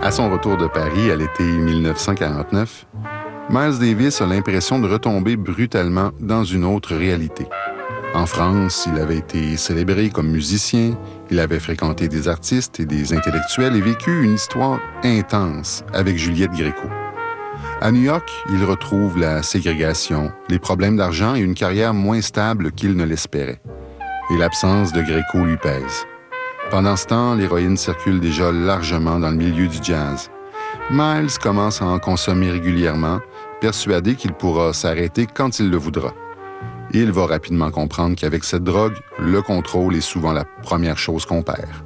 À son retour de Paris à l'été 1949, Miles Davis a l'impression de retomber brutalement dans une autre réalité. En France, il avait été célébré comme musicien, il avait fréquenté des artistes et des intellectuels et vécu une histoire intense avec Juliette Gréco. À New York, il retrouve la ségrégation, les problèmes d'argent et une carrière moins stable qu'il ne l'espérait. Et l'absence de Gréco lui pèse. Pendant ce temps, l'héroïne circule déjà largement dans le milieu du jazz. Miles commence à en consommer régulièrement, persuadé qu'il pourra s'arrêter quand il le voudra. Et il va rapidement comprendre qu'avec cette drogue, le contrôle est souvent la première chose qu'on perd.